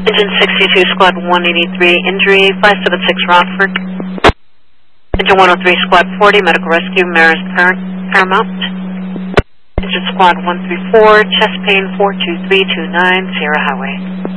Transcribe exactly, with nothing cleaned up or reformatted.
Engine sixty-two, Squad one eighty-three, injury, five seven six Rockford. Engine one oh three, Squad forty, medical rescue, Maris Par Paramount. Engine Squad one three four, chest pain four two three two nine, Sierra Highway.